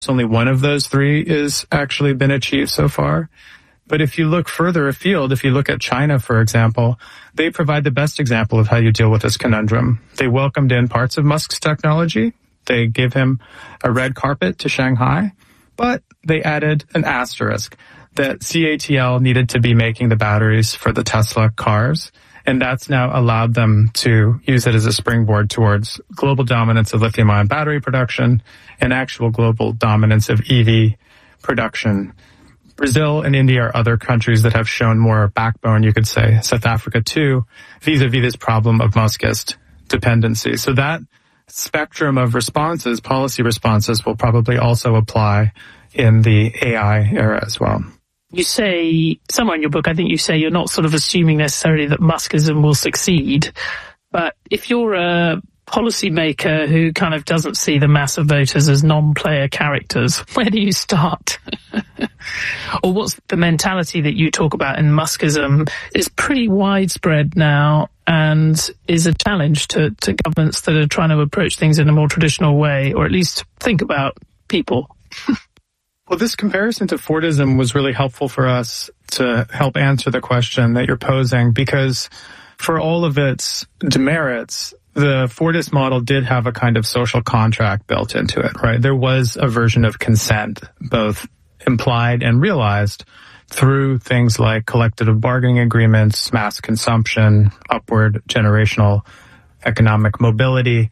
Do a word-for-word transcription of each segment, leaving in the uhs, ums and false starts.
Only one of those three is actually been achieved so far. But if you look further afield, if you look at China, for example, they provide the best example of how you deal with this conundrum. They welcomed in parts of Musk's technology. They gave him a red carpet to Shanghai, but they added an asterisk that C A T L needed to be making the batteries for the Tesla cars. And that's now allowed them to use it as a springboard towards global dominance of lithium-ion battery production and actual global dominance of E V production. Brazil and India are other countries that have shown more backbone, you could say. South Africa, too, vis-a-vis this problem of Muskist dependency. So that spectrum of responses, policy responses, will probably also apply in the A I era as well. You say, somewhere in your book, I think you say you're not sort of assuming necessarily that Muskism will succeed. But if you're a policymaker who kind of doesn't see the mass of voters as non-player characters, where do you start? Or what's the mentality that you talk about in Muskism is pretty widespread now and is a challenge to, to governments that are trying to approach things in a more traditional way, or at least think about people. Well, this comparison to Fordism was really helpful for us to help answer the question that you're posing, because for all of its demerits, the Fordist model did have a kind of social contract built into it, right? There was a version of consent, both implied and realized, through things like collective bargaining agreements, mass consumption, upward generational economic mobility.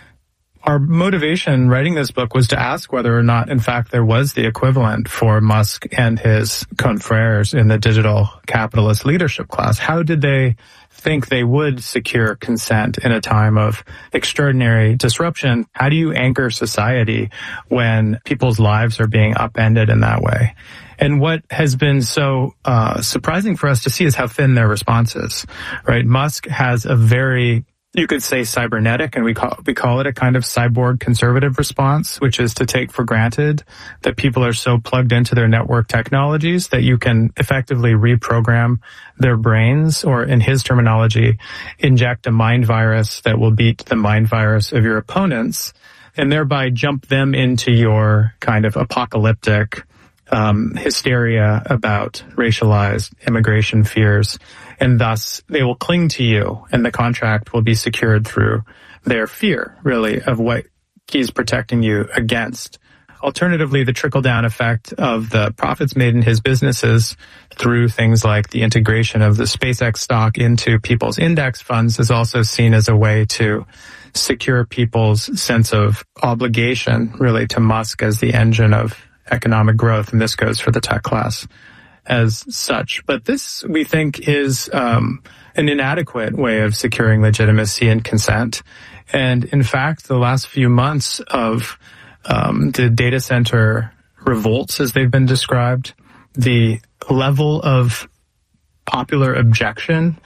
Our motivation writing this book was to ask whether or not, in fact, there was the equivalent for Musk and his confreres in the digital capitalist leadership class. How did they think they would secure consent in a time of extraordinary disruption? How do you anchor society when people's lives are being upended in that way? And what has been so uh, surprising for us to see is how thin their response is, right? Musk has a very, you could say, cybernetic, and we call we call it a kind of cyborg conservative response, which is to take for granted that people are so plugged into their network technologies that you can effectively reprogram their brains, or in his terminology, inject a mind virus that will beat the mind virus of your opponents, and thereby jump them into your kind of apocalyptic um, hysteria about racialized immigration fears. And thus, they will cling to you, and the contract will be secured through their fear, really, of what he's protecting you against. Alternatively, the trickle-down effect of the profits made in his businesses through things like the integration of the SpaceX stock into people's index funds is also seen as a way to secure people's sense of obligation, really, to Musk as the engine of economic growth, and this goes for the tech class as such. But this, we think, is um, an inadequate way of securing legitimacy and consent. And in fact, the last few months of um, the data center revolts, as they've been described, the level of popular objection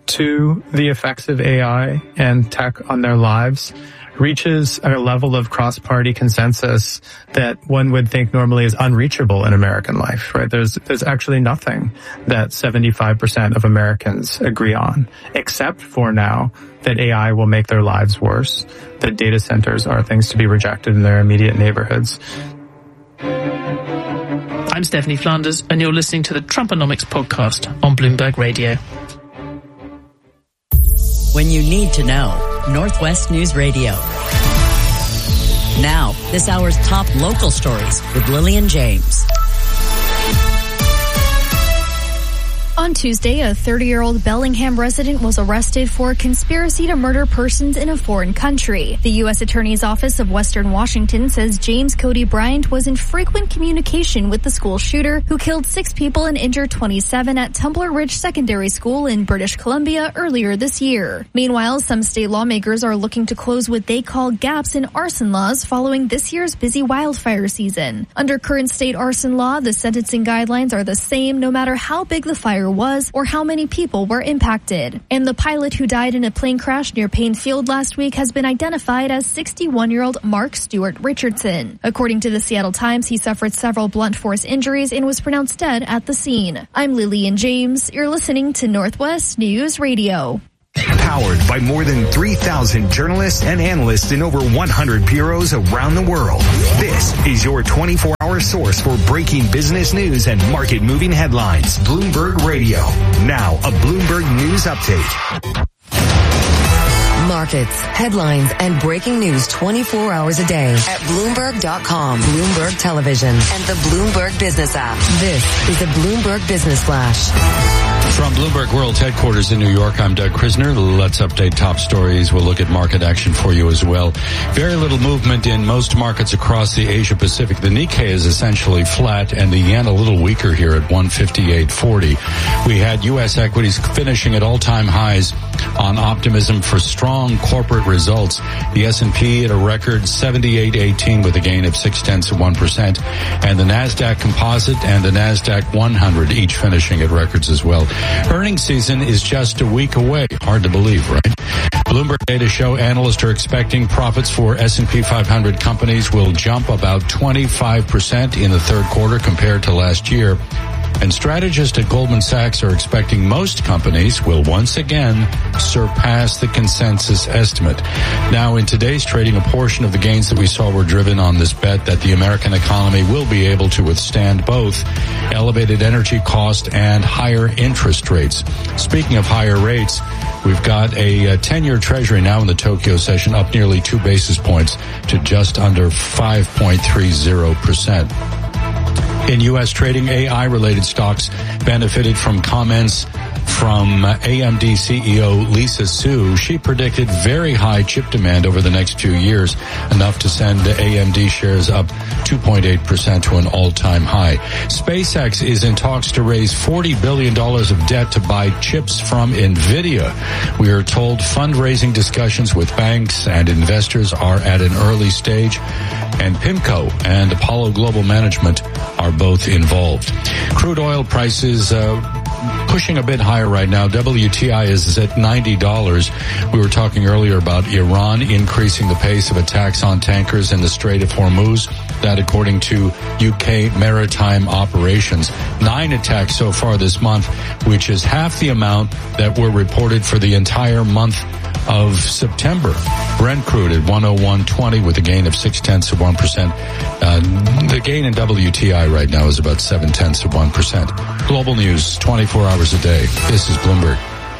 to the effects of A I and tech on their lives reaches a level of cross-party consensus that one would think normally is unreachable in American life, right? There's there's actually nothing that seventy-five percent of Americans agree on, except for now that A I will make their lives worse, that data centers are things to be rejected in their immediate neighborhoods. I'm Stephanie Flanders, and you're listening to the Trumponomics podcast on Bloomberg Radio. When you need to know, Northwest News Radio. Now, this hour's top local stories with Lillian James. On Tuesday, a thirty-year-old Bellingham resident was arrested for conspiracy to murder persons in a foreign country. The U S Attorney's Office of Western Washington says James Cody Bryant was in frequent communication with the school shooter who killed six people and injured twenty-seven at Tumbler Ridge Secondary School in British Columbia earlier this year. Meanwhile, some state lawmakers are looking to close what they call gaps in arson laws following this year's busy wildfire season. Under current state arson law, the sentencing guidelines are the same no matter how big the fire was or how many people were impacted. And the pilot who died in a plane crash near Payne Field last week has been identified as sixty-one-year-old Mark Stewart Richardson. According to the Seattle Times, he suffered several blunt force injuries and was pronounced dead at the scene. I'm Lillian James. You're listening to Northwest News Radio. Powered by more than three thousand journalists and analysts in over one hundred bureaus around the world. This is your twenty-four hour source for breaking business news and market-moving headlines. Bloomberg Radio. Now, a Bloomberg News Update. Markets, headlines, and breaking news twenty-four hours a day at Bloomberg dot com, Bloomberg Television, and the Bloomberg Business app. This is the Bloomberg Business Flash. From Bloomberg World Headquarters in New York, I'm Doug Krisner. Let's update top stories. We'll look at market action for you as well. Very little movement in most markets across the Asia Pacific. The Nikkei is essentially flat and the yen a little weaker here at one fifty-eight forty. We had U S equities finishing at all-time highs on optimism for strong corporate results. The S and P at a record seventy-eight eighteen with a gain of six tenths of one percent. And the NASDAQ Composite and the NASDAQ one hundred each finishing at records as well. Earnings season is just a week away. Hard to believe, right? Bloomberg data show analysts are expecting profits for S and P five hundred companies will jump about twenty-five percent in the third quarter compared to last year. And strategists at Goldman Sachs are expecting most companies will once again surpass the consensus estimate. Now, in today's trading, a portion of the gains that we saw were driven on this bet that the American economy will be able to withstand both elevated energy cost and higher interest rates. Speaking of higher rates, we've got a ten-year Treasury now in the Tokyo session up nearly two basis points to just under five point three zero percent. In U S trading, A I-related stocks benefited from comments from A M D C E O Lisa Su. She predicted very high chip demand over the next few years, enough to send the A M D shares up two point eight percent to an all-time high. SpaceX is in talks to raise forty billion dollars of debt to buy chips from NVIDIA. We are told fundraising discussions with banks and investors are at an early stage, and PIMCO and Apollo Global Management are both involved. Crude oil prices uh, pushing a bit higher right now. W T I is at ninety dollars. We were talking earlier about Iran increasing the pace of attacks on tankers in the Strait of Hormuz. That according to U K maritime operations. Nine attacks so far this month, which is half the amount that were reported for the entire month of September. Brent crude at one oh one twenty with a gain of six tenths of one percent. Uh, the gain in W T I right now is about seven tenths of one percent. Global news, twenty-four hours a day. This is Bloomberg.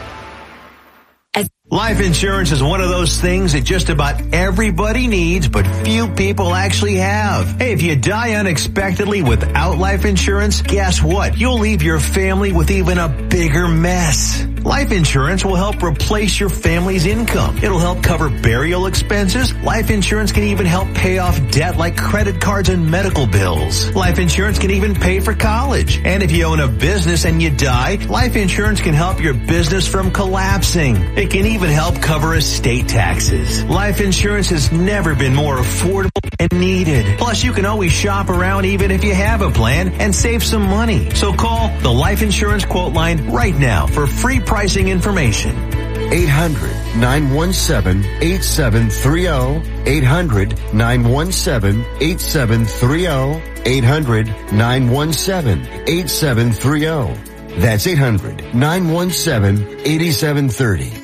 Life insurance is one of those things that just about everybody needs, but few people actually have. Hey, if you die unexpectedly without life insurance, guess what? You'll leave your family with even a bigger mess. Life insurance will help replace your family's income. It'll help cover burial expenses. Life insurance can even help pay off debt like credit cards and medical bills. Life insurance can even pay for college. And if you own a business and you die, life insurance can help your business from collapsing. It can even help cover estate taxes. Life insurance has never been more affordable and needed. Plus, you can always shop around even if you have a plan and save some money. So call the Life Insurance Quote Line right now for free pricing information. eight hundred, nine one seven, eight seven three zero. eight hundred, nine one seven, eight seven three zero. eight hundred, nine one seven, eight seven three zero. That's eight hundred, nine one seven, eight seven three zero.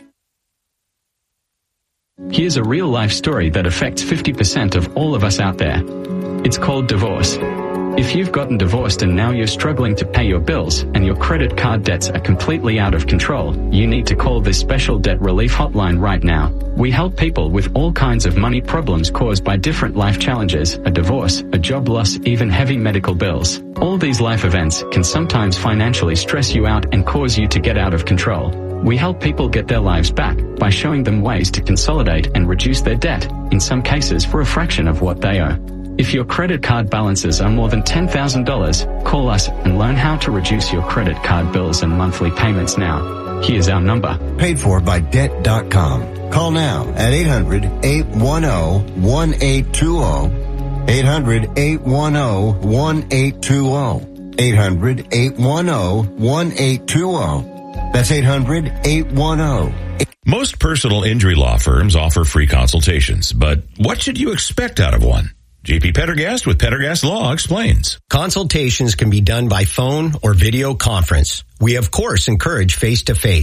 Here's a real-life story that affects fifty percent of all of us out there. It's called divorce. If you've gotten divorced and now you're struggling to pay your bills and your credit card debts are completely out of control, you need to call this special debt relief hotline right now. We help people with all kinds of money problems caused by different life challenges, a divorce, a job loss, even heavy medical bills. All these life events can sometimes financially stress you out and cause you to get out of control. We help people get their lives back by showing them ways to consolidate and reduce their debt, in some cases for a fraction of what they owe. If your credit card balances are more than ten thousand dollars, call us and learn how to reduce your credit card bills and monthly payments now. Here's our number. Paid for by debt dot com. Call now at eight hundred, eight one zero, one eight two zero. eight hundred, eight one zero, one eight two zero. eight hundred, eight one zero, one eight two zero. That's eight hundred, eight one zero. Most personal injury law firms offer free consultations, but what should you expect out of one? J P Pendergast with Pendergast Law explains. Consultations can be done by phone or video conference. We, of course, encourage face-to-face.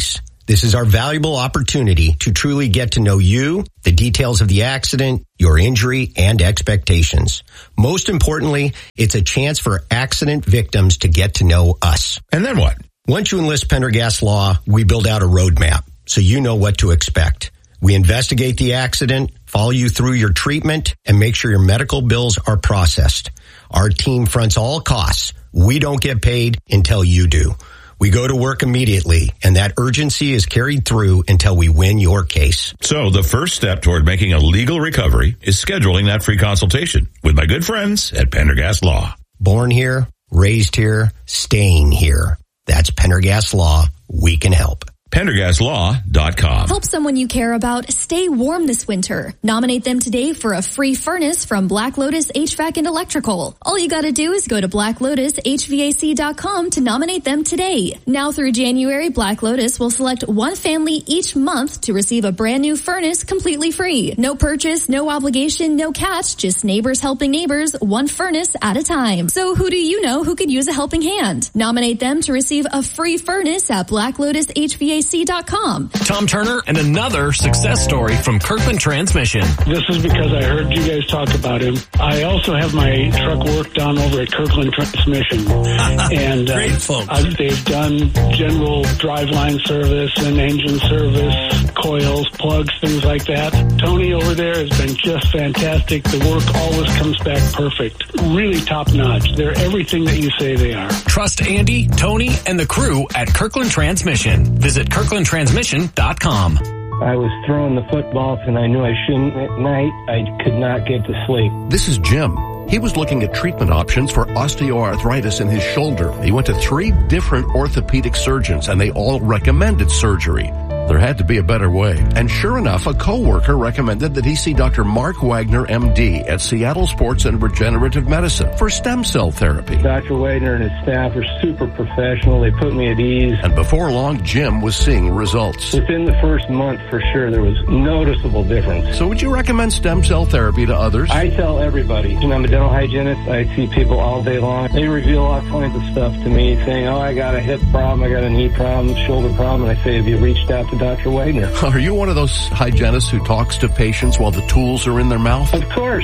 This is our valuable opportunity to truly get to know you, the details of the accident, your injury, and expectations. Most importantly, it's a chance for accident victims to get to know us. And then what? Once you enlist Pendergast Law, we build out a roadmap so you know what to expect. We investigate the accident, follow you through your treatment, and make sure your medical bills are processed. Our team fronts all costs. We don't get paid until you do. We go to work immediately, and that urgency is carried through until we win your case. So the first step toward making a legal recovery is scheduling that free consultation with my good friends at Pendergast Law. Born here, raised here, staying here. That's Pendergast Law. We can help. Pendergast Law dot com. Help someone you care about stay warm this winter. Nominate them today for a free furnace from Black Lotus H V A C and Electrical. All you gotta do is go to Black Lotus H V A C dot com to nominate them today. Now through January, Black Lotus will select one family each month to receive a brand new furnace completely free. No purchase, no obligation, no catch, just neighbors helping neighbors, one furnace at a time. So who do you know who could use a helping hand? Nominate them to receive a free furnace at Black Lotus H V A C dot com. Tom Turner and another success story from Kirkland Transmission. This is because I heard you guys talk about him. I also have my truck work done over at Kirkland Transmission. and uh, Great folks. I, they've done general driveline service and engine service, coils, plugs, things like that. Tony over there has been just fantastic. The work always comes back perfect. Really top notch. They're everything that you say they are. Trust Andy, Tony, and the crew at Kirkland Transmission. Visit Kirkland Transmission dot com. I was throwing the footballs and I knew I shouldn't at night. I could not get to sleep. This is Jim. He was looking at treatment options for osteoarthritis in his shoulder. He went to three different orthopedic surgeons and they all recommended surgery. There had to be a better way. And sure enough, a coworker recommended that he see Doctor Mark Wagner, M D, at Seattle Sports and Regenerative Medicine for stem cell therapy. Doctor Wagner and his staff are super professional. They put me at ease. And before long, Jim was seeing results. Within the first month, for sure, there was noticeable difference. So would you recommend stem cell therapy to others? I tell everybody. And I'm a dental hygienist. I see people all day long. They reveal all kinds of stuff to me, saying, oh, I got a hip problem, I got a knee problem, shoulder problem. And I say, have you reached out to Doctor Wagner? Are you one of those hygienists who talks to patients while the tools are in their mouth? Of course.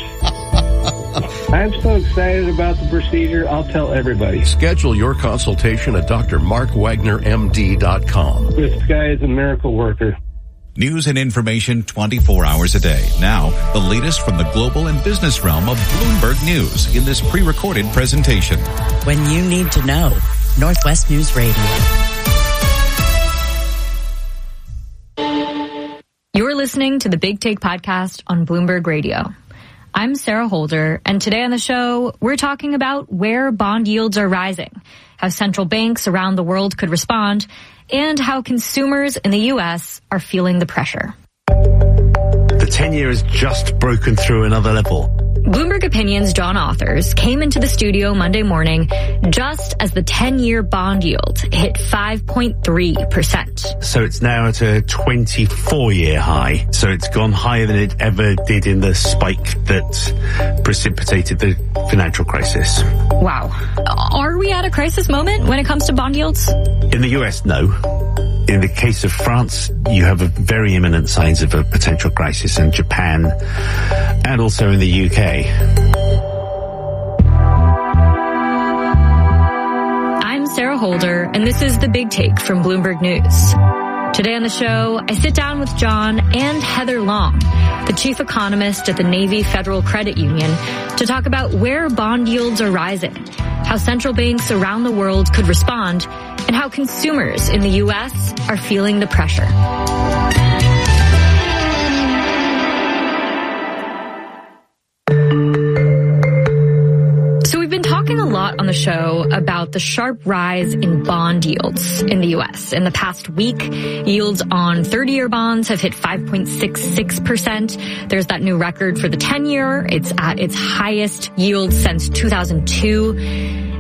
I'm so excited about the procedure, I'll tell everybody. Schedule your consultation at D R Mark Wagner M D dot com. This guy is a miracle worker. News and information twenty-four hours a day. Now, the latest from the global and business realm of Bloomberg News in this pre-recorded presentation. When you need to know, Northwest News Radio. You're listening to the Big Take podcast on Bloomberg Radio. I'm Sarah Holder, and today on the show, we're talking about where bond yields are rising, how central banks around the world could respond, and how consumers in the U S are feeling the pressure. The ten-year has just broken through another level. Bloomberg Opinion's John Authors came into the studio Monday morning just as the ten-year bond yield hit five point three percent. So it's now at a twenty-four-year high. So it's gone higher than it ever did in the spike that precipitated the financial crisis. Wow. Are we at a crisis moment when it comes to bond yields? In the U S, no. In the case of France, you have a very imminent signs of a potential crisis, in Japan and also in the U K. I'm Sarah Holder, and this is The Big Take from Bloomberg News. Today on the show, I sit down with John and Heather Long, the chief economist at the Navy Federal Credit Union, to talk about where bond yields are rising, how central banks around the world could respond, and how consumers in the U S are feeling the pressure. So we've been talking a lot on the show about the sharp rise in bond yields in the U S. In the past week, yields on thirty-year bonds have hit five point six six percent. There's that new record for the ten-year. It's at its highest yield since two thousand two.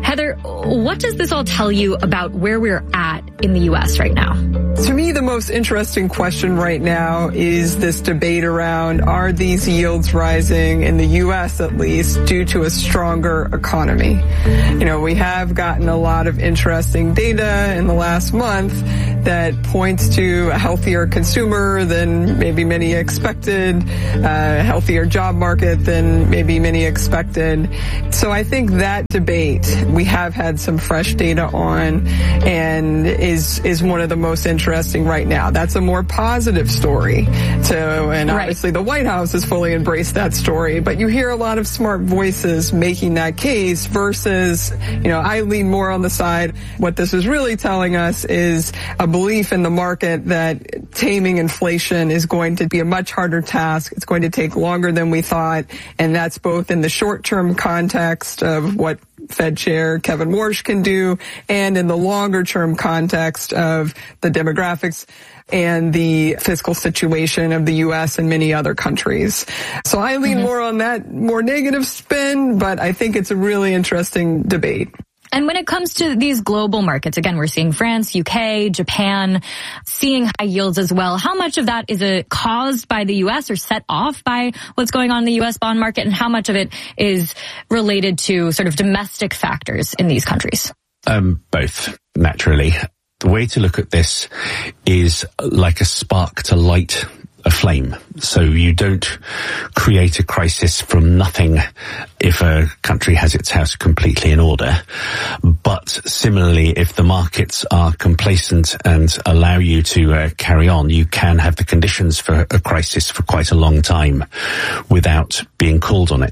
Heather, what does this all tell you about where we're at in the U S right now? To me, the most interesting question right now is this debate around, are these yields rising in the U S at least due to a stronger economy? You know, we have gotten a lot of interesting data in the last month that points to a healthier consumer than maybe many expected, a healthier job market than maybe many expected. So I think that debate we have had some fresh data on and is is one of the most interesting right now. That's a more positive story. So, and Right. obviously the White House has fully embraced that story, but you hear a lot of smart voices making that case versus, you know, I lean more on the side. What this is really telling us is a belief in the market that taming inflation is going to be a much harder task. It's going to take longer than we thought. And that's both in the short-term context of what Fed Chair Kevin Warsh can do and in the longer-term context of the demographics and the fiscal situation of the U S and many other countries. So I lean mm-hmm. more on that more negative spin, but I think it's a really interesting debate. And when it comes to these global markets, again, we're seeing France, U K, Japan, seeing high yields as well. How much of that is it caused by the U S or set off by what's going on in the U S bond market? And how much of it is related to sort of domestic factors in these countries? Um, both, naturally. The way to look at this is like a spark to light a flame. So you don't create a crisis from nothing if a country has its house completely in order. But similarly, if the markets are complacent and allow you to uh, carry on, you can have the conditions for a crisis for quite a long time without being called on it.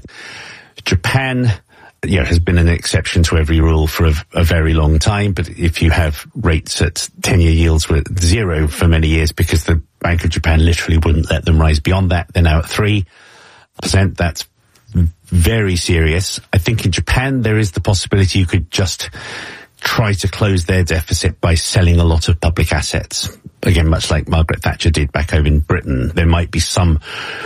Japan, you know, has been an exception to every rule for a, a very long time. But if you have rates at ten-year yields were at zero for many years because the Bank of Japan literally wouldn't let them rise beyond that, they're now at three percent. That's very serious. I think in Japan there is the possibility you could just try to close their deficit by selling a lot of public assets. Again, much like Margaret Thatcher did back home in Britain, there might be some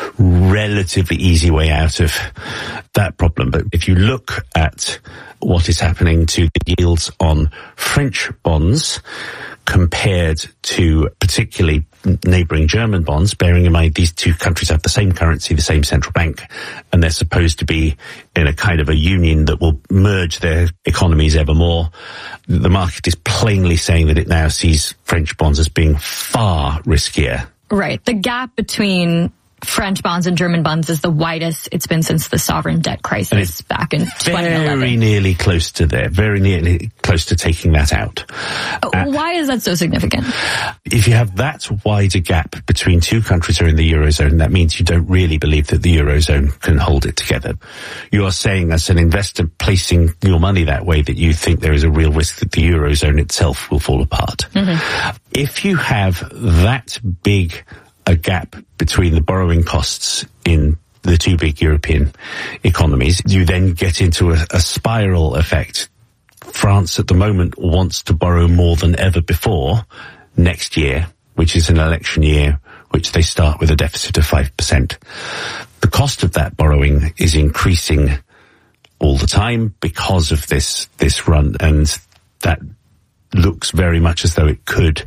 relatively easy way out of that problem. But if you look at what is happening to the yields on French bonds compared to particularly neighbouring German bonds, bearing in mind these two countries have the same currency, the same central bank, and they're supposed to be in a kind of a union that will merge their economies ever more. The market is plainly saying that it now sees French bonds as being far riskier. Right. The gap between French bonds and German bonds is the widest it's been since the sovereign debt crisis back in twenty eleven. Very nearly close to there, very nearly close to taking that out. Uh, Why is that so significant? If you have that wider gap between two countries who are in the Eurozone, that means you don't really believe that the Eurozone can hold it together. You are saying as an investor placing your money that way that you think there is a real risk that the Eurozone itself will fall apart. Mm-hmm. If you have that big a gap between the borrowing costs in the two big European economies, you then get into a, a spiral effect. France at the moment wants to borrow more than ever before next year, which is an election year, which they start with a deficit of five percent. The cost of that borrowing is increasing all the time because of this, this run, and that looks very much as though it could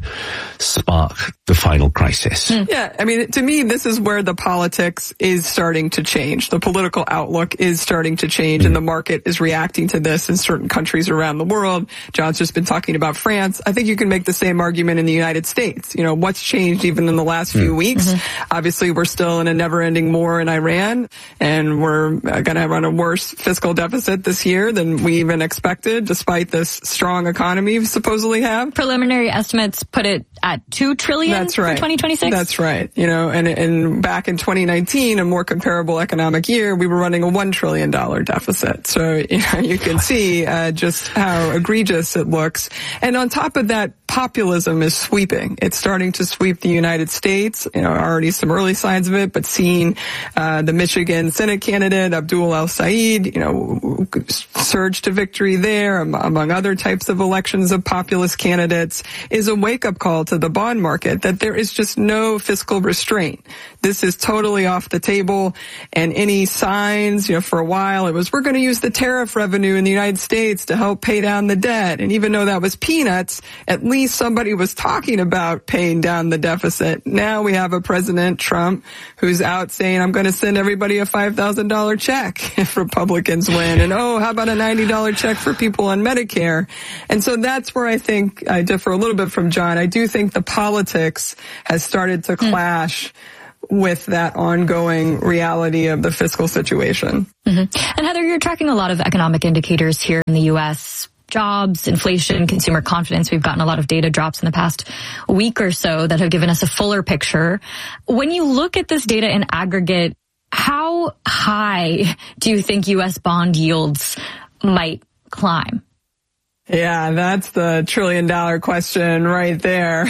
spark the final crisis. Yeah, I mean, to me, this is where the politics is starting to change. The political outlook is starting to change, mm. and the market is reacting to this in certain countries around the world. John's just been talking about France. I think you can make the same argument in the United States. You know, what's changed even in the last few mm. weeks? Mm-hmm. Obviously, we're still in a never-ending war in Iran, and we're going to run a worse fiscal deficit this year than we even expected, despite this strong economy we supposedly have. Preliminary estimates put it at two trillion That's right. for twenty twenty-six. That's right. You know, and, and back in twenty nineteen, a more comparable economic year, we were running a one trillion dollars deficit. So, you know, you can see uh, just how egregious it looks. And on top of that, populism is sweeping. It's starting to sweep the United States. You know, already some early signs of it, but seeing uh, the Michigan Senate candidate, Abdul El Sayed, you know, surge to victory there, among other types of elections of populist candidates, is a wake-up call to the bond market that there is just no fiscal restraint. This is totally off the table, and any signs, you know, for a while it was, we're going to use the tariff revenue in the United States to help pay down the debt. And even though that was peanuts, at least somebody was talking about paying down the deficit. Now we have a President Trump who's out saying, I'm going to send everybody a five thousand dollars check if Republicans win. And oh, how about a ninety dollars check for people on Medicare? And so that's where I think I differ a little bit from John. I do think the politics has started to clash mm. with that ongoing reality of the fiscal situation. Mm-hmm. And Heather, you're tracking a lot of economic indicators here in the U S, jobs, inflation, consumer confidence. We've gotten a lot of data drops in the past week or so that have given us a fuller picture. When you look at this data in aggregate, how high do you think U S bond yields might climb? Yeah, that's the trillion dollar question right there.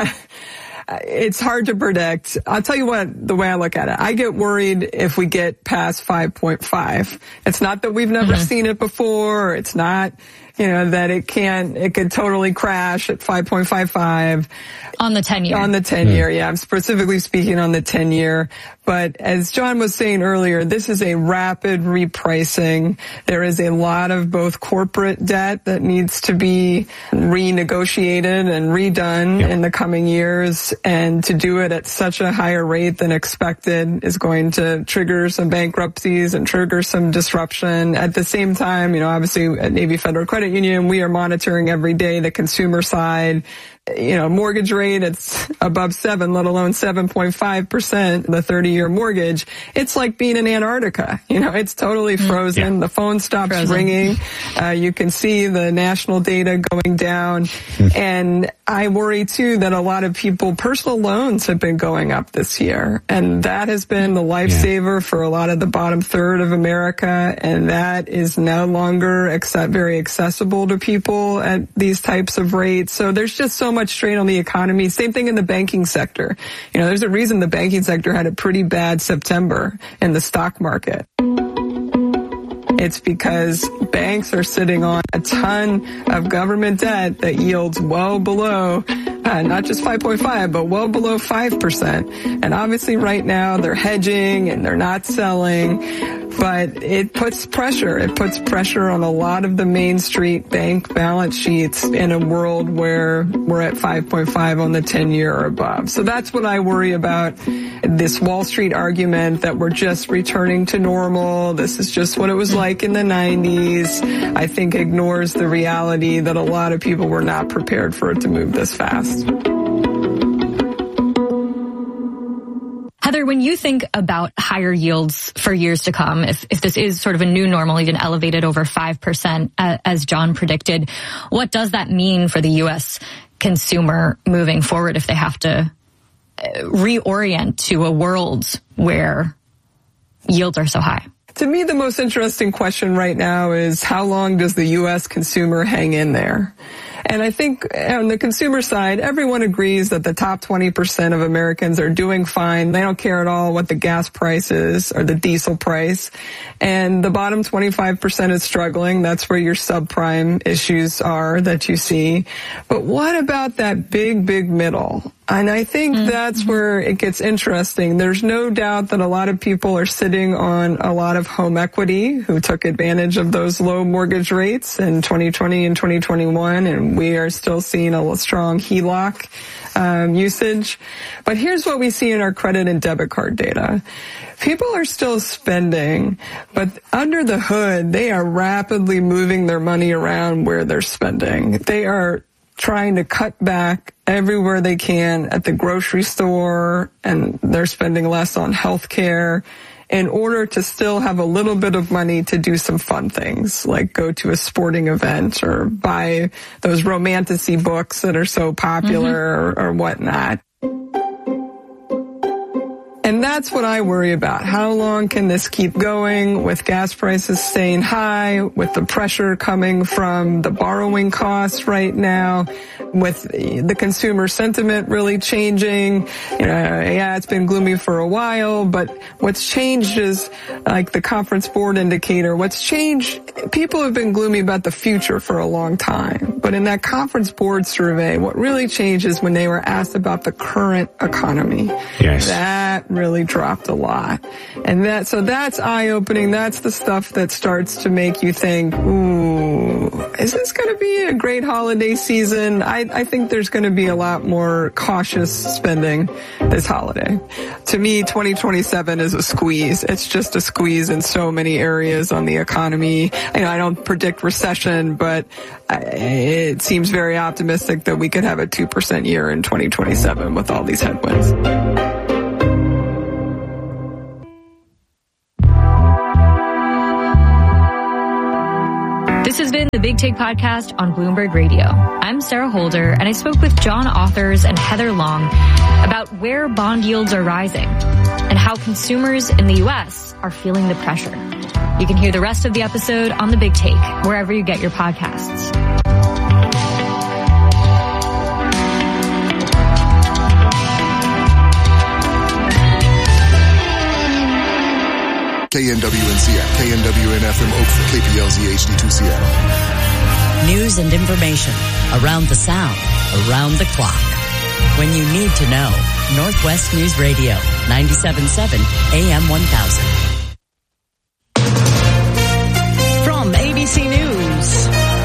It's hard to predict. I'll tell you what, the way I look at it, I get worried if we get past five point five. It's not that we've never mm-hmm. seen it before. It's not, you know, that it can't, it could totally crash at five point five five. On the ten year. On the ten year, yeah. I'm specifically speaking on the ten year. But as John was saying earlier, this is a rapid repricing. There is a lot of both corporate debt that needs to be renegotiated and redone yep. in the coming years. And to do it at such a higher rate than expected is going to trigger some bankruptcies and trigger some disruption. At the same time, you know, obviously at Navy Federal Credit Union, we are monitoring every day the consumer side. You know, mortgage rate, it's above seven, let alone seven point five percent, the thirty year mortgage. It's like being in Antarctica. You know, it's totally frozen. Yeah. The phone stops frozen. ringing. Uh, you can see the national data going down. And I worry too that a lot of people, personal loans have been going up this year. And that has been the lifesaver yeah. for a lot of the bottom third of America. And that is no longer accept, very accessible to people at these types of rates. So there's just so much strain on the economy. Same thing in the banking sector. You know, there's a reason the banking sector had a pretty bad September in the stock market. It's because banks are sitting on a ton of government debt that yields well below, uh, not just five point five, but well below five percent. And obviously right now they're hedging and they're not selling. But it puts pressure. It puts pressure on a lot of the Main Street bank balance sheets in a world where we're at five point five on the ten year or above. So that's what I worry about. This Wall Street argument that we're just returning to normal. This is just what it was like in the nineties. I think ignores the reality that a lot of people were not prepared for it to move this fast. Heather, when you think about higher yields for years to come, if, if this is sort of a new normal, even elevated over five percent, uh, as John predicted, what does that mean for the U S consumer moving forward if they have to reorient to a world where yields are so high? To me, the most interesting question right now is how long does the U S consumer hang in there? And I think on the consumer side, everyone agrees that the top twenty percent of Americans are doing fine. They don't care at all what the gas price is or the diesel price. And the bottom twenty-five percent is struggling. That's where your subprime issues are that you see. But what about that big, big middle? And I think mm-hmm. that's where it gets interesting. There's no doubt that a lot of people are sitting on a lot of home equity who took advantage of those low mortgage rates in twenty twenty and twenty twenty-one, and we are still seeing a strong H E L O C um, usage. But here's what we see in our credit and debit card data. People are still spending, but under the hood, they are rapidly moving their money around where they're spending. They are trying to cut back everywhere they can at the grocery store, and they're spending less on health care in order to still have a little bit of money to do some fun things, like go to a sporting event or buy those romantasy books that are so popular mm-hmm. or, or whatnot. And that's what I worry about. How long can this keep going with gas prices staying high, with the pressure coming from the borrowing costs right now? with the consumer sentiment really changing. You know, yeah, it's been gloomy for a while, but what's changed is like the Conference Board indicator. What's changed, people have been gloomy about the future for a long time. But in that Conference Board survey, what really changed is when they were asked about the current economy. Yes. That really dropped a lot. And that, so that's eye-opening. That's the stuff that starts to make you think, ooh, is this going to be a great holiday season? I, I think there's going to be a lot more cautious spending this holiday. To me, twenty twenty-seven is a squeeze. It's just a squeeze in so many areas on the economy. You know, I don't predict recession, but it seems very optimistic that we could have a two percent year in twenty twenty-seven with all these headwinds. This has been the Big Take Podcast on Bloomberg Radio. I'm Sarah Holder, and I spoke with John Authers and Heather Long about where bond yields are rising and how consumers in the U S are feeling the pressure. You can hear the rest of the episode on the Big Take, wherever you get your podcasts. K N W N Seattle, K N W N F M Oakland, K P L Z H D two Seattle. News and information around the sound, around the clock. When you need to know, Northwest News Radio, ninety-seven point seven A M one thousand. From A B C News,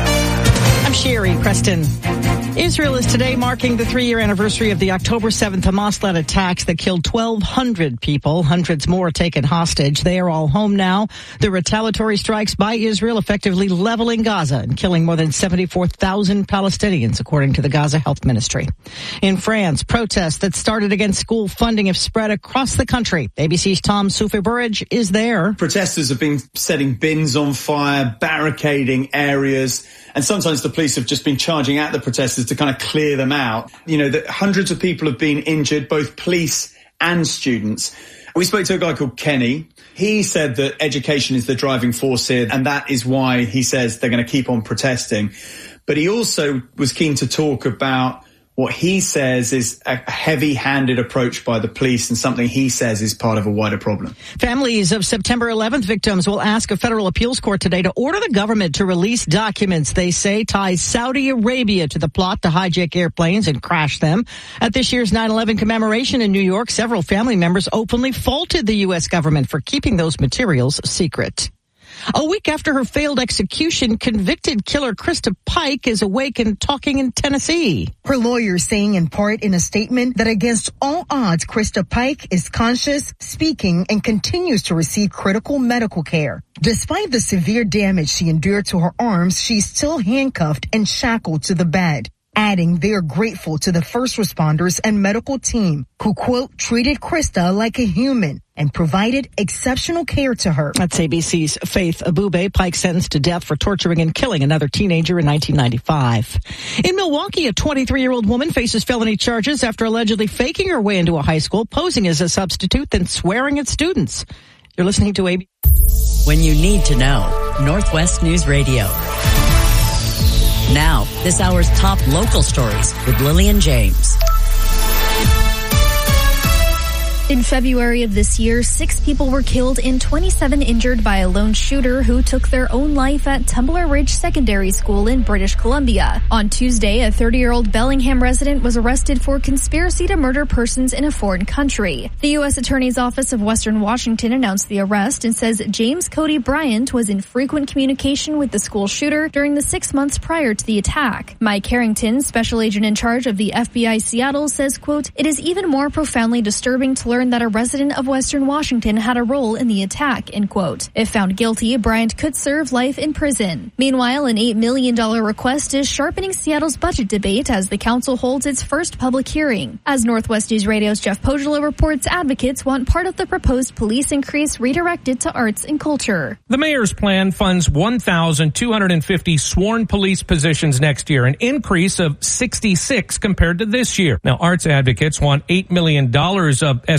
I'm Sherry Preston. Israel is today marking the three-year anniversary of the October seventh Hamas-led attacks that killed twelve hundred people. Hundreds more taken hostage. They are all home now. The retaliatory strikes by Israel effectively leveling Gaza and killing more than seventy-four thousand Palestinians, according to the Gaza Health Ministry. In France, protests that started against school funding have spread across the country. A B C's Tom Soufi-Burridge is there. Protesters have been setting bins on fire, barricading areas, and sometimes the police have just been charging at the protesters to kind of clear them out. You know, that hundreds of people have been injured, both police and students. We spoke to a guy called Kenny. He said that education is the driving force here, and that is why he says they're going to keep on protesting. But he also was keen to talk about what he says is a heavy-handed approach by the police and something he says is part of a wider problem. Families of September eleventh victims will ask a federal appeals court today to order the government to release documents they say ties Saudi Arabia to the plot to hijack airplanes and crash them. At this year's nine eleven commemoration in New York, several family members openly faulted the U S government for keeping those materials secret. A week after her failed execution, convicted killer Krista Pike is awake and talking in Tennessee. Her lawyer saying in part in a statement that against all odds, Krista Pike is conscious, speaking, and continues to receive critical medical care. Despite the severe damage she endured to her arms, she's still handcuffed and shackled to the bed. Adding they are grateful to the first responders and medical team who, quote, treated Krista like a human and provided exceptional care to her. That's A B C's Faith Abube. Pike sentenced to death for torturing and killing another teenager in nineteen ninety-five. In Milwaukee, a twenty-three-year-old woman faces felony charges after allegedly faking her way into a high school, posing as a substitute, then swearing at students. You're listening to A B C. When you need to know, Northwest News Radio. Now, this hour's top local stories with Lillian James. In February of this year, six people were killed and twenty-seven injured by a lone shooter who took their own life at Tumbler Ridge Secondary School in British Columbia. On Tuesday, a thirty-year-old Bellingham resident was arrested for conspiracy to murder persons in a foreign country. The U S Attorney's Office of Western Washington announced the arrest and says James Cody Bryant was in frequent communication with the school shooter during the six months prior to the attack. Mike Harrington, special agent in charge of the F B I Seattle, says, quote, "It is even more profoundly disturbing to learn that a resident of Western Washington had a role in the attack," end quote. If found guilty, Bryant could serve life in prison. Meanwhile, an eight million dollars request is sharpening Seattle's budget debate as the council holds its first public hearing. As Northwest News Radio's Jeff Pogolo reports, advocates want part of the proposed police increase redirected to arts and culture. The mayor's plan funds one thousand two hundred fifty sworn police positions next year, an increase of sixty-six compared to this year. Now, arts advocates want eight million dollars of S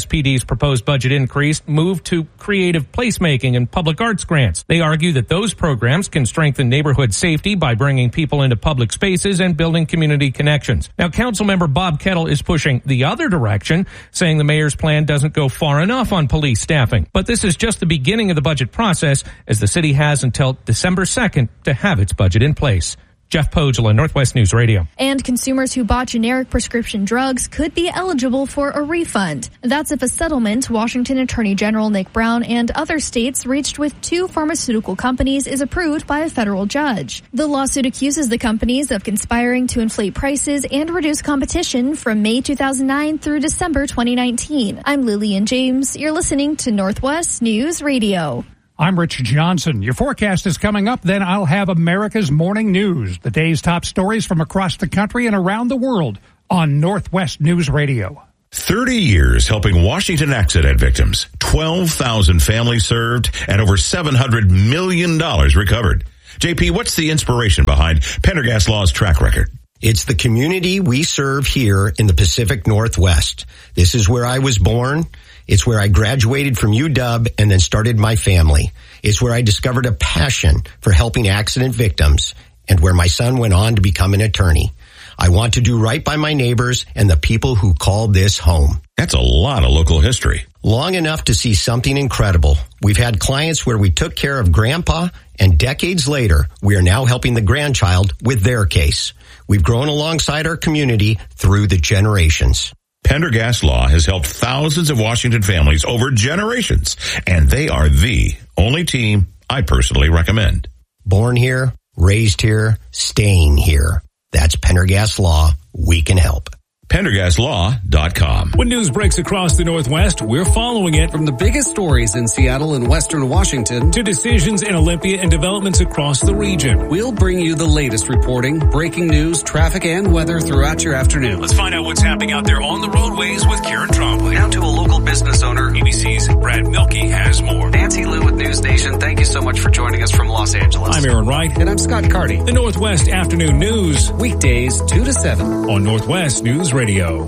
S P D's proposed budget increase moved to creative placemaking and public arts grants. They argue that those programs can strengthen neighborhood safety by bringing people into public spaces and building community connections. Now, Councilmember Bob Kettle is pushing the other direction, saying the mayor's plan doesn't go far enough on police staffing. But this is just the beginning of the budget process, as the city has until December second to have its budget in place. Jeff Pogela, Northwest News Radio. And consumers who bought generic prescription drugs could be eligible for a refund. That's if a settlement Washington Attorney General Nick Brown and other states reached with two pharmaceutical companies is approved by a federal judge. The lawsuit accuses the companies of conspiring to inflate prices and reduce competition from May two thousand nine through December twenty nineteen. I'm Lillian James. You're listening to Northwest News Radio. I'm Rich Johnson. Your forecast is coming up, then I'll have America's Morning News, the day's top stories from across the country and around the world on Northwest News Radio. thirty years helping Washington accident victims, twelve thousand families served, and over seven hundred million dollars recovered. J P, what's the inspiration behind Pendergast Law's track record? It's the community we serve here in the Pacific Northwest. This is where I was born. It's where I graduated from U W and then started my family. It's where I discovered a passion for helping accident victims and where my son went on to become an attorney. I want to do right by my neighbors and the people who call this home. That's a lot of local history. Long enough to see something incredible. We've had clients where we took care of grandpa, and decades later, we are now helping the grandchild with their case. We've grown alongside our community through the generations. Pendergast Law has helped thousands of Washington families over generations, and they are the only team I personally recommend. Born here, raised here, staying here. That's Pendergast Law. We can help. Pendergast Law dot com. When news breaks across the Northwest, we're following it from the biggest stories in Seattle and Western Washington to decisions in Olympia and developments across the region. We'll bring you the latest reporting, breaking news, traffic, and weather throughout your afternoon. Let's find out what's happening out there on the roadways with Karen Trombley. Down to a local business owner. A B C's Brad Milkey has more. Nancy Liu with News Nation, thank you so much for joining us from Los Angeles. I'm Aaron Wright. And I'm Scott Carty. The Northwest Afternoon News. Weekdays two to seven. On Northwest News Radio.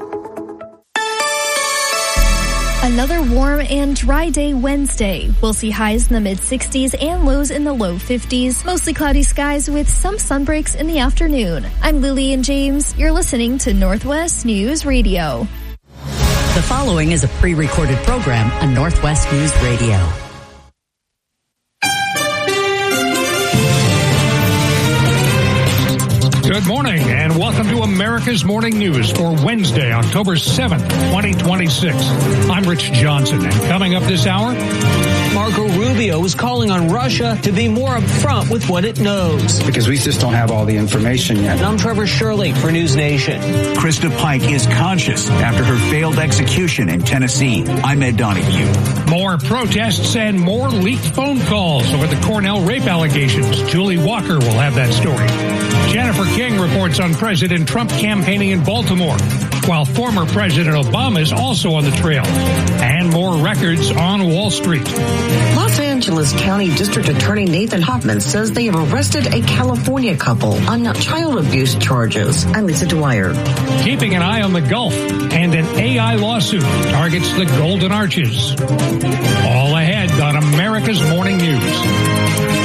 Another warm and dry day Wednesday. We'll see highs in the mid sixties and lows in the low fifties. Mostly cloudy skies with some sunbreaks in the afternoon. I'm Lillian James. You're listening to Northwest News Radio. The following is a pre-recorded program on Northwest News Radio. Good morning and welcome to America's Morning News for Wednesday, October seventh, twenty twenty-six. I'm Rich Johnson, and coming up this hour, Marco Rubio is calling on Russia to be more upfront with what it knows. Because we just don't have all the information yet. And I'm Trevor Shirley for News Nation. Krista Pike is conscious after her failed execution in Tennessee. I'm Ed Donahue. More protests and more leaked phone calls over the Cornell rape allegations. Julie Walker will have that story. Jennifer King reports on President Trump campaigning in Baltimore, while former President Obama is also on the trail. And more records on Wall Street. Los Angeles County District Attorney Nathan Hoffman says they have arrested a California couple on child abuse charges. I'm Lisa Dwyer. Keeping an eye on the Gulf, and an A I lawsuit targets the Golden Arches. All ahead on America's Morning News.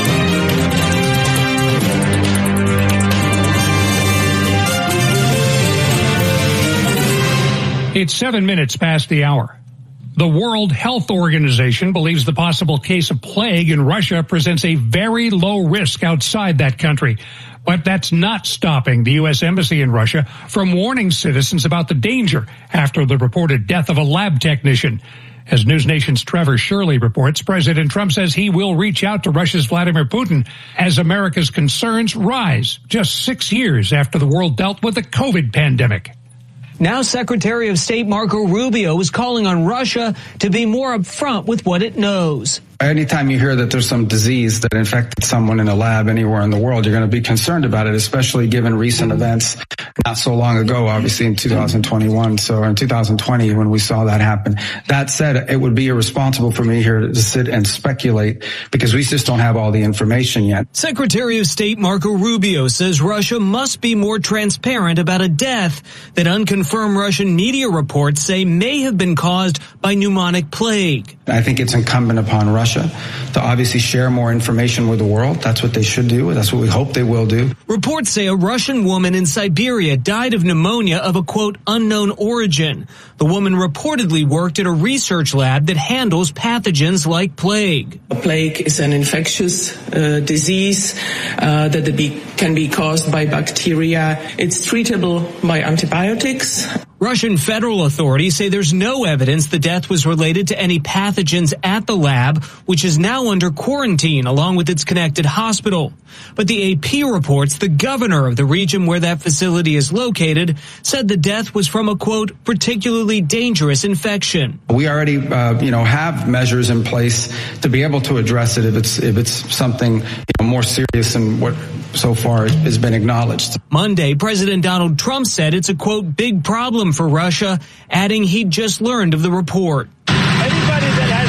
It's seven minutes past the hour. The World Health Organization believes the possible case of plague in Russia presents a very low risk outside that country. But that's not stopping the U S Embassy in Russia from warning citizens about the danger after the reported death of a lab technician. As News Nation's Trevor Shirley reports, President Trump says he will reach out to Russia's Vladimir Putin as America's concerns rise just six years after the world dealt with the COVID pandemic. Now Secretary of State Marco Rubio is calling on Russia to be more upfront with what it knows. Anytime you hear that there's some disease that infected someone in a lab anywhere in the world, you're going to be concerned about it, especially given recent events not so long ago, obviously in two thousand twenty-one. So in two thousand twenty, when we saw that happen. That said, it would be irresponsible for me here to sit and speculate because we just don't have all the information yet. Secretary of State Marco Rubio says Russia must be more transparent about a death that unconfirmed Russian media reports say may have been caused by pneumonic plague. I think it's incumbent upon Russia to obviously share more information with the world. That's what they should do. That's what we hope they will do. Reports say a Russian woman in Siberia died of pneumonia of a, quote, unknown origin. The woman reportedly worked at a research lab that handles pathogens like plague. A plague is an infectious uh, disease uh, that be, can be caused by bacteria. It's treatable by antibiotics. Russian federal authorities say there's no evidence the death was related to any pathogens at the lab, which is now under quarantine along with its connected hospital. But the A P reports the governor of the region where that facility is located said the death was from a, quote, particularly dangerous infection. We already, uh, you know, have measures in place to be able to address it if it's if it's something you know, more serious than what so far has been acknowledged. Monday, President Donald Trump said it's a, quote, big problem for Russia, adding he'd just learned of the report. Anybody that has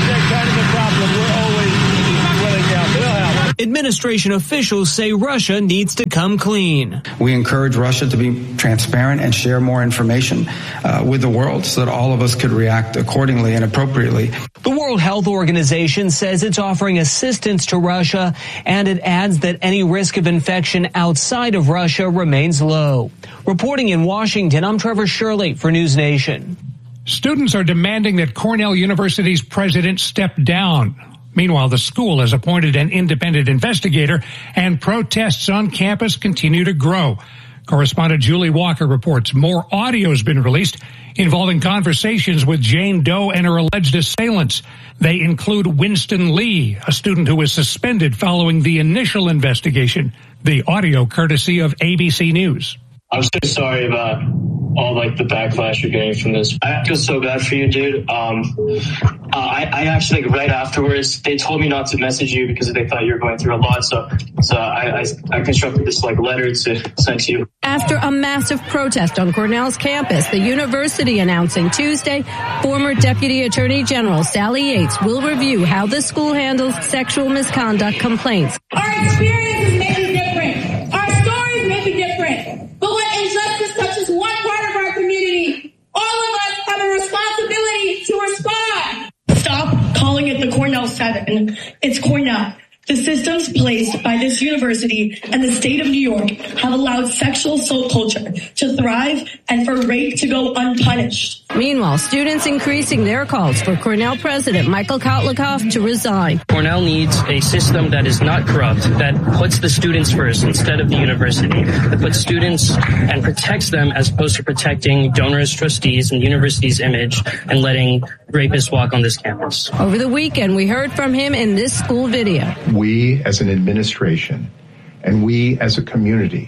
that kind of a problem, we're always willing to help. We'll help. Administration officials say Russia needs to come clean. We encourage Russia to be transparent and share more information uh, with the world so that all of us could react accordingly and appropriately. The World Health Organization says it's offering assistance to Russia, and it adds that any risk of infection outside of Russia remains low. Reporting in Washington, I'm Trevor Shirley for News Nation. Students are demanding that Cornell University's president step down. Meanwhile, the school has appointed an independent investigator, and protests on campus continue to grow. Correspondent Julie Walker reports more audio has been released involving conversations with Jane Doe and her alleged assailants. They include Winston Lee, a student who was suspended following the initial investigation. The audio courtesy of A B C News. I'm so sorry about all like the backlash you're getting from this. I feel so bad for you, dude. Um, uh, I, I actually like right afterwards, they told me not to message you because they thought you were going through a lot. So, so I, I, I constructed this like letter to send to you. After a massive protest on Cornell's campus, the university announcing Tuesday, former Deputy Attorney General Sally Yates will review how the school handles sexual misconduct complaints. Our experiences may be different. Our stories may be different. But when injustice touches one part of our community, all of us have a responsibility to respond. Stop calling it the Cornell Seven. It's Cornell. The systems placed by this university and the state of New York have allowed sexual assault culture to thrive and for rape to go unpunished. Meanwhile, students increasing their calls for Cornell President Michael Kotlikoff to resign. Cornell needs a system that is not corrupt, that puts the students first instead of the university, that puts students and protects them as opposed to protecting donors, trustees, and the university's image and letting rapists walk on this campus. Over the weekend, we heard from him in this school video. We as an administration and we as a community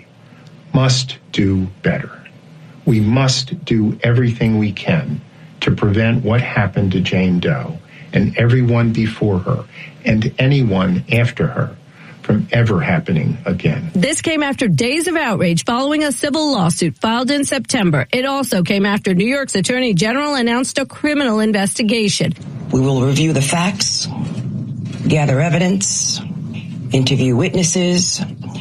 must do better. We must do everything we can to prevent what happened to Jane Doe and everyone before her and anyone after her from ever happening again. This came after days of outrage following a civil lawsuit filed in September. It also came after New York's Attorney General announced a criminal investigation. We will review the facts, gather evidence, interview witnesses,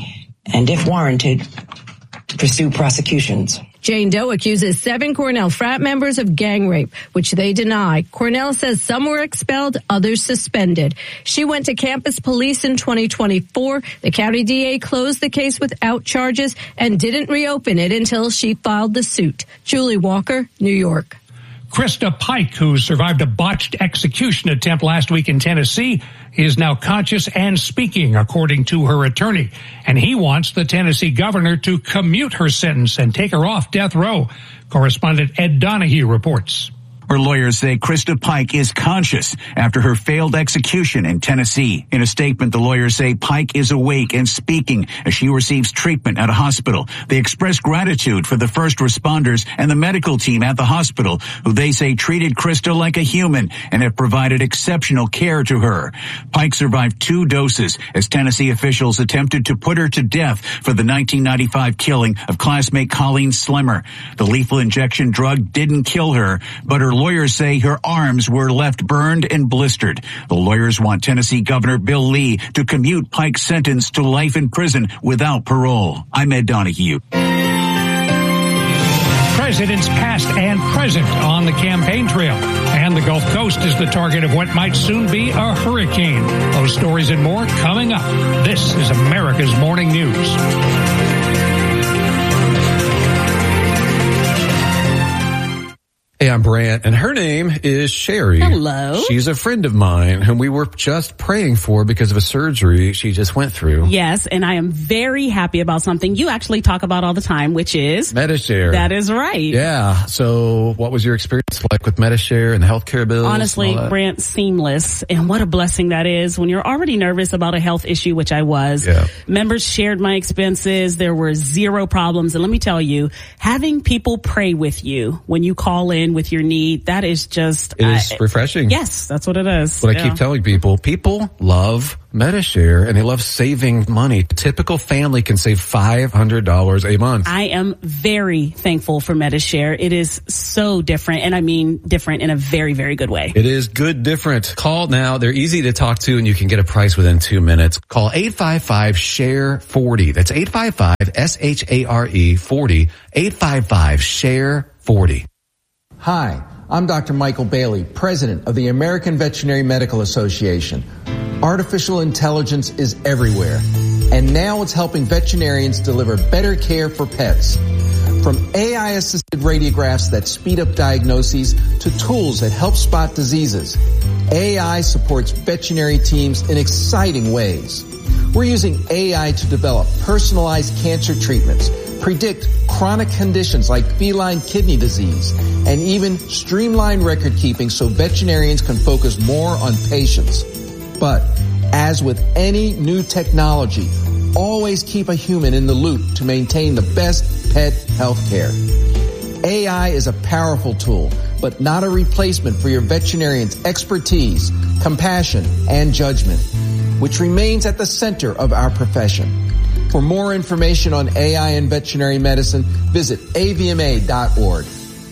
and if warranted, pursue prosecutions. Jane Doe accuses seven Cornell frat members of gang rape, which they deny. Cornell says some were expelled, others suspended. She went to campus police in twenty twenty-four. The county D A closed the case without charges and didn't reopen it until she filed the suit. Julie Walker, New York. Krista Pike, who survived a botched execution attempt last week in Tennessee, is now conscious and speaking, according to her attorney. And he wants the Tennessee governor to commute her sentence and take her off death row. Correspondent Ed Donahue reports. Her lawyers say Krista Pike is conscious after her failed execution in Tennessee. In a statement, the lawyers say Pike is awake and speaking as she receives treatment at a hospital. They express gratitude for the first responders and the medical team at the hospital, who they say treated Krista like a human and have provided exceptional care to her. Pike survived two doses as Tennessee officials attempted to put her to death for the nineteen ninety-five killing of classmate Colleen Slemmer. The lethal injection drug didn't kill her, but her lawyers say her arms were left burned and blistered. The lawyers want Tennessee Governor Bill Lee to commute Pike's sentence to life in prison without parole. I'm Ed Donahue. Presidents past and present on the campaign trail. And the Gulf Coast is the target of what might soon be a hurricane. Those stories and more coming up. This is America's Morning News. Hey, I'm Brant, and her name is Sherry. Hello. She's a friend of mine whom we were just praying for because of a surgery she just went through. Yes, and I am very happy about something you actually talk about all the time, which is Medi-Share. That is right. Yeah. So what was your experience like with Medi-Share and the healthcare bills? Honestly, Brant, seamless. And what a blessing that is when you're already nervous about a health issue, which I was. Yeah. Members shared my expenses. There were zero problems. And let me tell you, having people pray with you when you call in with your need, that is just it is uh, refreshing. Yes, that's what it is. What yeah. I keep telling people, people love Medi-Share and they love saving money. A typical family can save five hundred dollars a month. I am very thankful for Medi-Share. It is so different, and I mean different in a very, very good way. It is good different. Call now. They're easy to talk to and you can get a price within two minutes. Call eight five five, S H A R E, forty. That's eight five five, S H A R E, forty. eight five five, S H A R E, forty. Hi, I'm Doctor Michael Bailey, President of the American Veterinary Medical Association. Artificial intelligence is everywhere, and now it's helping veterinarians deliver better care for pets. From A I-assisted radiographs that speed up diagnoses to tools that help spot diseases, A I supports veterinary teams in exciting ways. We're using A I to develop personalized cancer treatments, predict chronic conditions like feline kidney disease, and even streamline record keeping so veterinarians can focus more on patients. But as with any new technology, always keep a human in the loop to maintain the best pet health care. A I is a powerful tool, but not a replacement for your veterinarian's expertise, compassion, and judgment, which remains at the center of our profession. For more information on A I and veterinary medicine, visit A V M A dot org.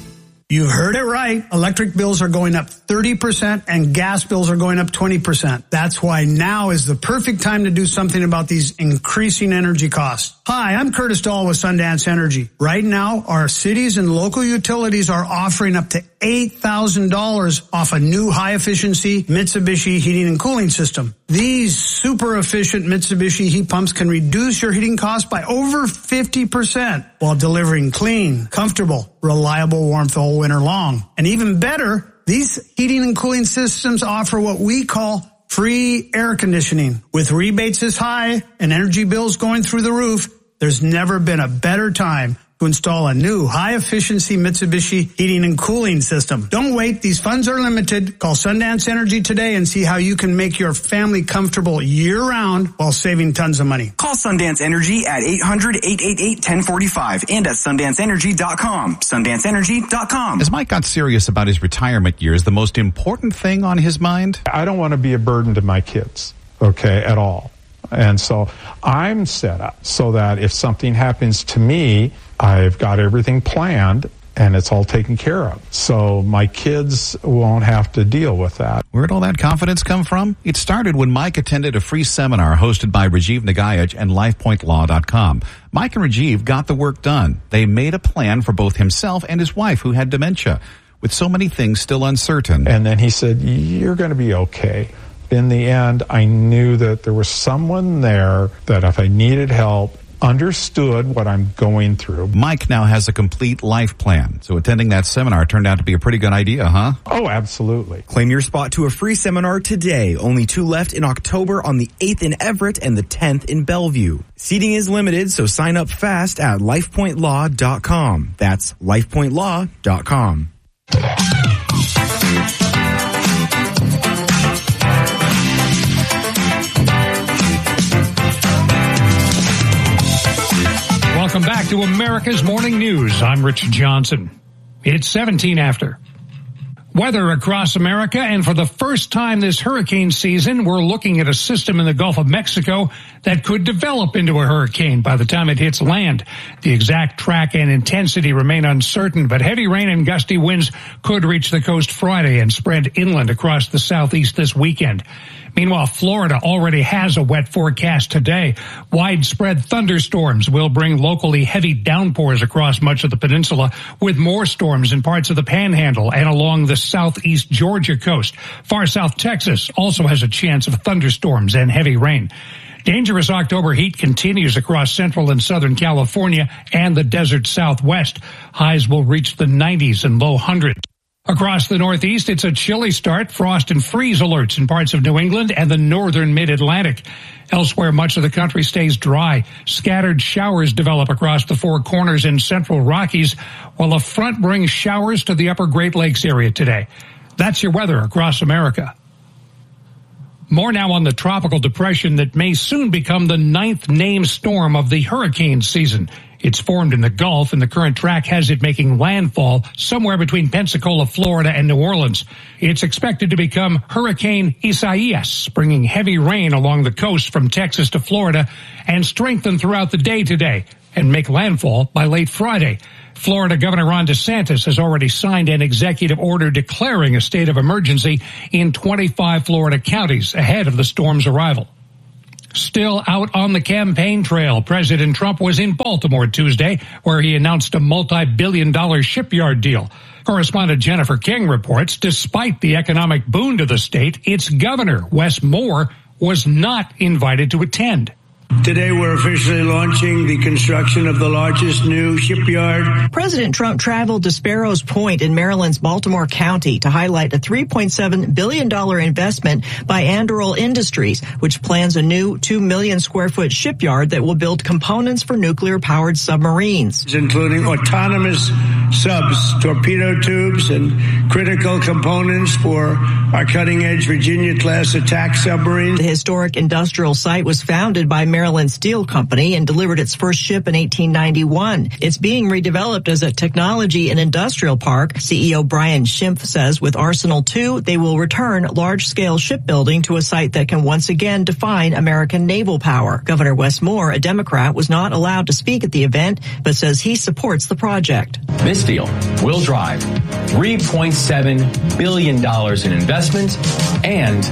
You heard it right. Electric bills are going up thirty percent and gas bills are going up twenty percent. That's why now is the perfect time to do something about these increasing energy costs. Hi, I'm Curtis Dahl with Sundance Energy. Right now, our cities and local utilities are offering up to eight thousand dollars off a new high-efficiency Mitsubishi heating and cooling system. These super efficient Mitsubishi heat pumps can reduce your heating costs by over fifty percent while delivering clean, comfortable, reliable warmth all winter long. And even better, these heating and cooling systems offer what we call free air conditioning. With rebates this high and energy bills going through the roof, there's never been a better time to install a new high-efficiency Mitsubishi heating and cooling system. Don't wait. These funds are limited. Call Sundance Energy today and see how you can make your family comfortable year-round while saving tons of money. Call Sundance Energy at eight hundred, eight eight eight, one zero four five and at sundance energy dot com. sundance energy dot com. As Mike got serious about his retirement years, the most important thing on his mind? I don't want to be a burden to my kids, okay, at all. And so I'm set up so that if something happens to me, I've got everything planned and it's all taken care of. So my kids won't have to deal with that. Where'd all that confidence come from? It started when Mike attended a free seminar hosted by Rajiv Nagayaj and life point law dot com. Mike and Rajiv got the work done. They made a plan for both himself and his wife who had dementia. With so many things still uncertain. And then he said, you're going to be okay. In the end, I knew that there was someone there that if I needed help, understood what I'm going through. Mike now has a complete life plan, so attending that seminar turned out to be a pretty good idea, huh? Oh, absolutely. Claim your spot to a free seminar today. Only two left in October on the eighth in Everett and the tenth in Bellevue. Seating is limited, so sign up fast at life point law dot com. That's life point law dot com. Welcome back to America's Morning News. I'm Rich Johnson. It's seventeen after. Weather across America, and for the first time this hurricane season, we're looking at a system in the Gulf of Mexico that could develop into a hurricane by the time it hits land. The exact track and intensity remain uncertain, but heavy rain and gusty winds could reach the coast Friday and spread inland across the southeast this weekend. Meanwhile, Florida already has a wet forecast today. Widespread thunderstorms will bring locally heavy downpours across much of the peninsula, with more storms in parts of the Panhandle and along the southeast Georgia coast. Far south Texas also has a chance of thunderstorms and heavy rain. Dangerous October heat continues across central and southern California and the desert southwest. Highs will reach the nineties and low hundreds. Across the Northeast, it's a chilly start. Frost and freeze alerts in parts of New England and the northern mid-Atlantic. Elsewhere, much of the country stays dry. Scattered showers develop across the Four Corners and central Rockies, while a front brings showers to the upper Great Lakes area today. That's your weather across America. More now on the tropical depression that may soon become the ninth named storm of the hurricane season. It's formed in the Gulf, and the current track has it making landfall somewhere between Pensacola, Florida, and New Orleans. It's expected to become Hurricane Isaias, bringing heavy rain along the coast from Texas to Florida and strengthen throughout the day today and make landfall by late Friday. Florida Governor Ron DeSantis has already signed an executive order declaring a state of emergency in twenty-five Florida counties ahead of the storm's arrival. Still out on the campaign trail, President Trump was in Baltimore Tuesday, where he announced a multi-billion dollar shipyard deal. Correspondent Jennifer King reports, despite the economic boon to the state, its governor, Wes Moore, was not invited to attend. Today, we're officially launching the construction of the largest new shipyard. President Trump traveled to Sparrows Point in Maryland's Baltimore County to highlight a three point seven billion dollars investment by Anduril Industries, which plans a new two million square foot shipyard that will build components for nuclear-powered submarines. Including autonomous subs, torpedo tubes, and critical components for our cutting-edge Virginia-class attack submarines. The historic industrial site was founded by Maryland Steel Company and delivered its first ship in eighteen ninety-one. It's being redeveloped as a technology and industrial park. C E O Brian Schimpf says with Arsenal two, they will return large-scale shipbuilding to a site that can once again define American naval power. Governor Wes Moore, a Democrat, was not allowed to speak at the event, but says he supports the project. This deal will drive three point seven billion dollars in investment and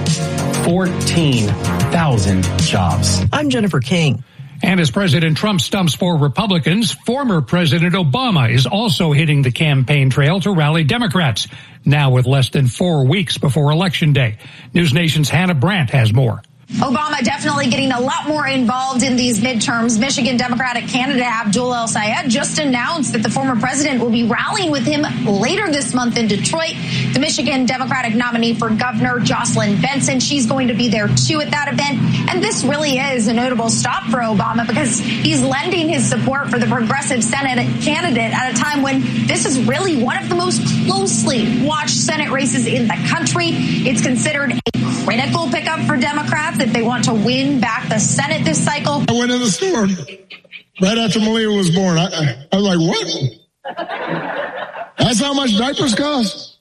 fourteen thousand jobs. I'm Jennifer King. And as President Trump stumps for Republicans, former President Obama is also hitting the campaign trail to rally Democrats, now with less than four weeks before Election Day. News Nation's Hannah Brandt has more. Obama definitely getting a lot more involved in these midterms. Michigan Democratic candidate Abdul El-Sayed just announced that the former president will be rallying with him later this month in Detroit. The Michigan Democratic nominee for governor, Jocelyn Benson, she's going to be there too at that event. And this really is a notable stop for Obama because he's lending his support for the progressive Senate candidate at a time when this is really one of the most closely watched Senate races in the country. It's considered a critical pickup for Democrats if they want to win back the Senate this cycle. I went in the store right after Malia was born. I, I, I was like, what? That's how much diapers cost?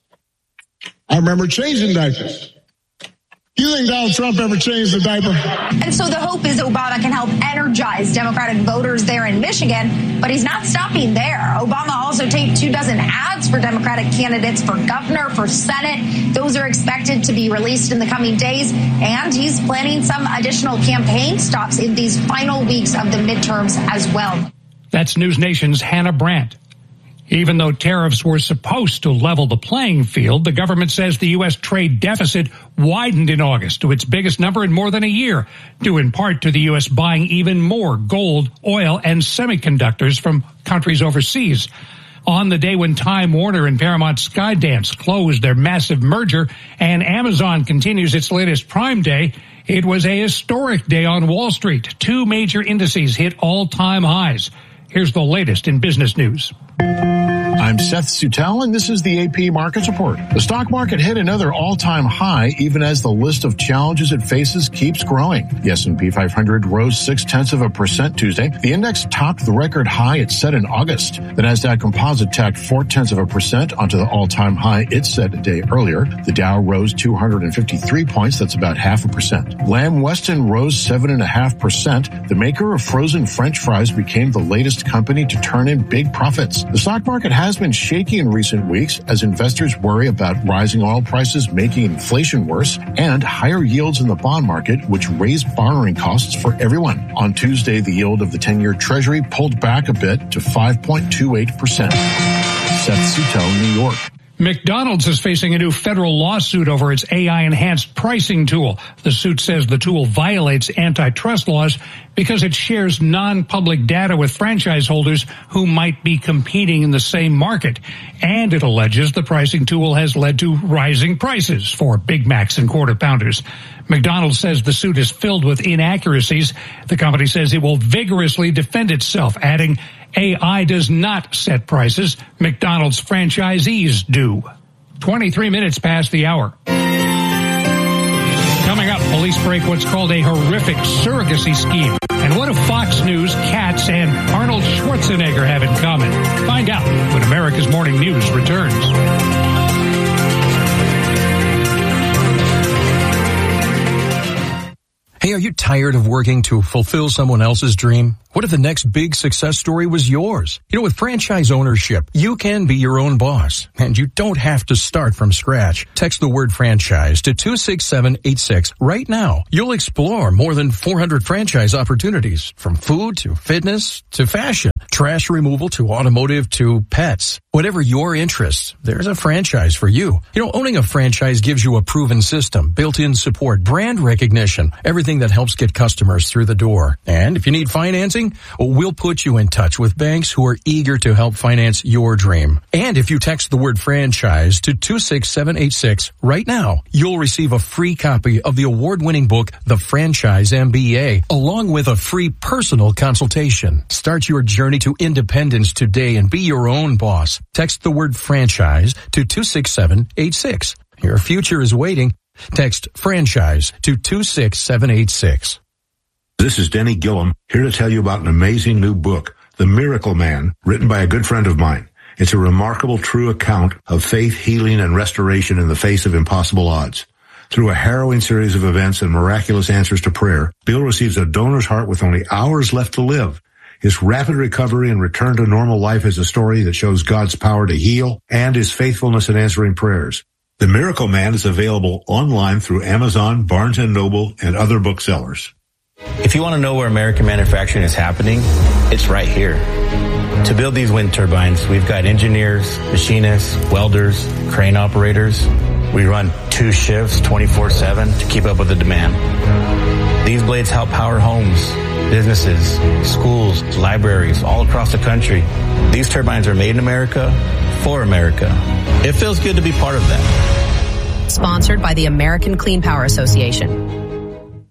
I remember changing diapers. You think Donald Trump ever changed the diaper? And so the hope is Obama can help energize Democratic voters there in Michigan, but he's not stopping there. Obama also taped two dozen ads for Democratic candidates for governor, for Senate. Those are expected to be released in the coming days, and he's planning some additional campaign stops in these final weeks of the midterms as well. That's News Nation's Hannah Brandt. Even though tariffs were supposed to level the playing field, the government says the U S trade deficit widened in August to its biggest number in more than a year, due in part to the U S buying even more gold, oil, and semiconductors from countries overseas. On the day when Time Warner and Paramount Skydance closed their massive merger and Amazon continues its latest Prime Day, it was a historic day on Wall Street. Two major indices hit all-time highs. Here's the latest in business news. I'm Seth Sutel, and this is the A P Markets Report. The stock market hit another all-time high, even as the list of challenges it faces keeps growing. The S and P five hundred rose six-tenths of a percent Tuesday. The index topped the record high it set in August. The Nasdaq Composite tacked four-tenths of a percent onto the all-time high it set a day earlier. The Dow rose two hundred fifty-three points. That's about half a percent. Lamb Weston rose seven and a half percent. The maker of frozen French fries became the latest company to turn in big profits. The stock market has been shaky in recent weeks as investors worry about rising oil prices making inflation worse and higher yields in the bond market, which raise borrowing costs for everyone. On Tuesday, the yield of the ten-year Treasury pulled back a bit to five point two eight percent. Seth Sutel, New York. McDonald's is facing a new federal lawsuit over its A I-enhanced pricing tool. The suit says the tool violates antitrust laws because it shares non-public data with franchise holders who might be competing in the same market. And it alleges the pricing tool has led to rising prices for Big Macs and Quarter Pounders. McDonald's says the suit is filled with inaccuracies. The company says it will vigorously defend itself, adding, A I does not set prices. McDonald's franchisees do. twenty-three minutes past the hour. Coming up, police break what's called a horrific surrogacy scheme. And what do Fox News, Cats, and Arnold Schwarzenegger have in common? Find out when America's Morning News returns. Hey, are you tired of working to fulfill someone else's dream? What if the next big success story was yours? You know, with franchise ownership, you can be your own boss, and you don't have to start from scratch. Text the word franchise to two six seven eight six right now. You'll explore more than four hundred franchise opportunities, from food to fitness to fashion, trash removal to automotive to pets. Whatever your interests, there's a franchise for you. You know, owning a franchise gives you a proven system, built-in support, brand recognition, everything that helps get customers through the door. And if you need financing, we'll put you in touch with banks who are eager to help finance your dream. And if you text the word franchise to two six seven eight six right now, you'll receive a free copy of the award-winning book, The Franchise M B A, along with a free personal consultation. Start your journey to independence today and be your own boss. Text the word franchise to two six seven eight six. Your future is waiting. Text franchise to two six seven eight six. This is Denny Gillum, here to tell you about an amazing new book, The Miracle Man, written by a good friend of mine. It's a remarkable true account of faith, healing, and restoration in the face of impossible odds. Through a harrowing series of events and miraculous answers to prayer, Bill receives a donor's heart with only hours left to live. His rapid recovery and return to normal life is a story that shows God's power to heal and his faithfulness in answering prayers. The Miracle Man is available online through Amazon, Barnes and Noble, and other booksellers. If you want to know where American manufacturing is happening, it's right here. To build these wind turbines, we've got engineers, machinists, welders, crane operators. We run two shifts twenty-four seven to keep up with the demand. These blades help power homes, businesses, schools, libraries all across the country. These turbines are made in America, for America. It feels good to be part of that. Sponsored by the American Clean Power Association.